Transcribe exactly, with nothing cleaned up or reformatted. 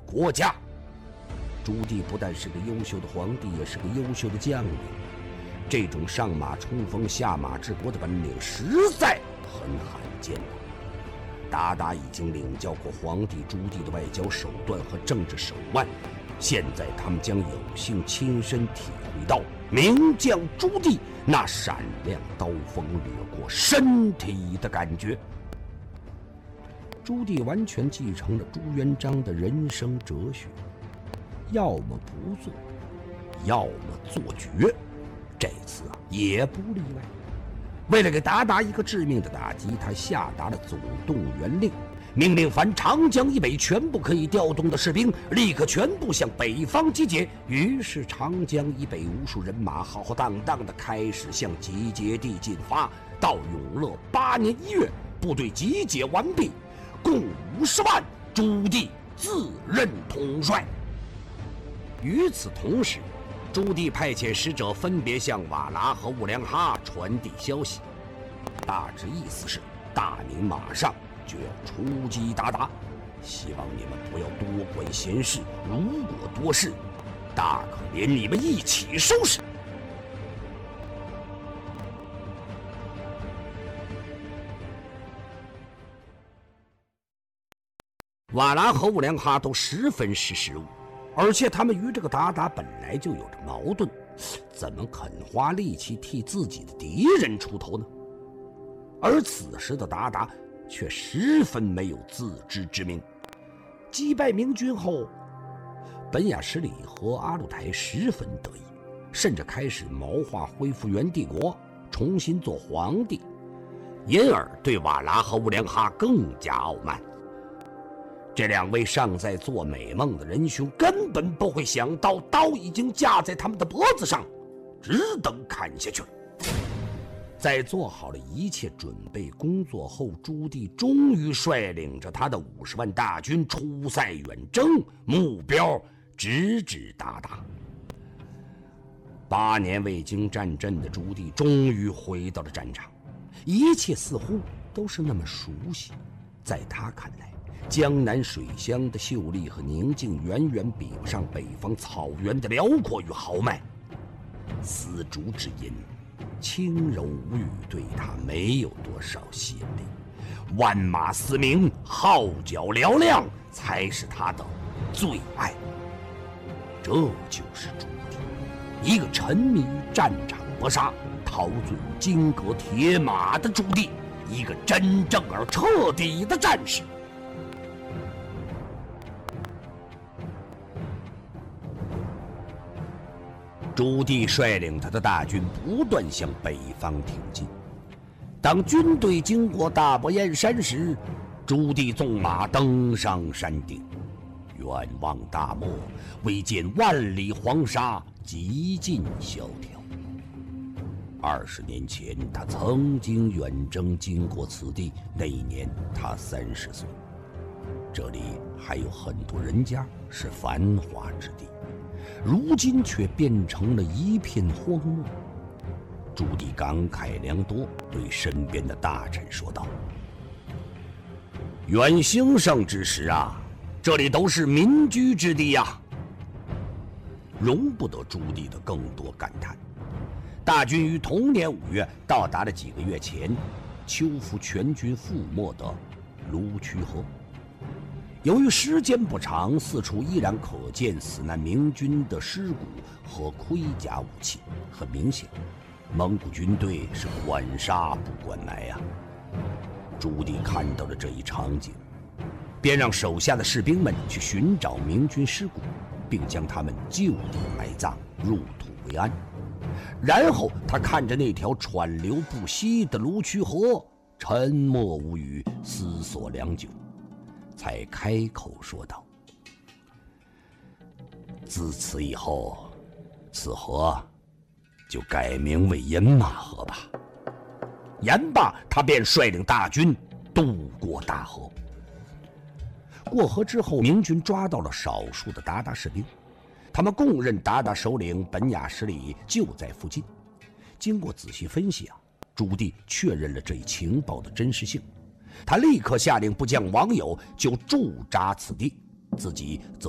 国家。朱棣不但是个优秀的皇帝，也是个优秀的将领。这种上马冲锋、下马治国的本领实在很罕见的。鞑靼已经领教过皇帝朱棣的外交手段和政治手腕，现在他们将有幸亲身体会到名将朱棣那闪亮刀锋掠过身体的感觉。朱棣完全继承了朱元璋的人生哲学，要么不做，要么做绝。这次啊，也不例外。为了给鞑靼一个致命的打击，他下达了总动员令，命令凡长江以北全部可以调动的士兵立刻全部向北方集结。于是长江以北无数人马浩浩荡荡地开始向集结地进发。到永乐八年一月，部队集结完毕，共五十万，朱棣自任统帅。与此同时，朱棣派遣使者分别向瓦剌和兀良哈传递消息，大致意思是大明马上就要出击鞑靼，希望你们不要多管闲事，如果多事，大可连你们一起收拾。瓦剌和兀良哈都十分识时务，而且他们与这个鞑靼本来就有着矛盾，怎么肯花力气替自己的敌人出头呢？而此时的鞑靼却十分没有自知之明。击败明军后，本雅什里和阿鲁台十分得意，甚至开始谋划恢复元帝国，重新做皇帝，因而对瓦剌和兀良哈更加傲慢。这两位尚在做美梦的仁兄根本不会想到，刀已经架在他们的脖子上，只等砍下去了。在做好了一切准备工作后，朱棣终于率领着他的五十万大军出塞远征，目标直指鞑靼。八年未经战阵的朱棣终于回到了战场，一切似乎都是那么熟悉。在他看来，江南水乡的秀丽和宁静远远比不上北方草原的辽阔与豪迈。丝竹之音，轻柔无语，对他没有多少吸引力。万马嘶鸣，号角嘹亮，才是他的最爱。这就是朱棣，一个沉迷战场搏杀、陶醉于金戈铁马的朱棣，一个真正而彻底的战士。朱棣率领他的大军不断向北方挺进。当军队经过大伯燕山时，朱棣纵马登上山顶，远望大漠，唯见万里黄沙，极尽萧条。二十年前，他曾经远征经过此地，那一年他三十岁。这里还有很多人家是繁华之地，如今却变成了一片荒漠。朱棣感慨良多，对身边的大臣说道：“元兴盛之时啊，这里都是民居之地呀、啊。”容不得朱棣的更多感叹。大军于同年五月到达了几个月前邱福全军覆没的卢渠河。由于时间不长，四处依然可见死难明军的尸骨和盔甲武器，很明显，蒙古军队是管杀不管埋呀、啊。朱棣看到了这一场景，便让手下的士兵们去寻找明军尸骨，并将他们就地埋葬，入土为安。然后他看着那条川流不息的卢渠河，沉默无语，思索良久，才开口说道：“自此以后，此河就改名为饮马河吧。”言罢，他便率领大军渡过大河。过河之后，明军抓到了少数的鞑靼士兵，他们供认鞑靼首领本雅什里就在附近。经过仔细分析啊，朱棣确认了这一情报的真实性。他立刻下令部将王友就驻扎此地，自己则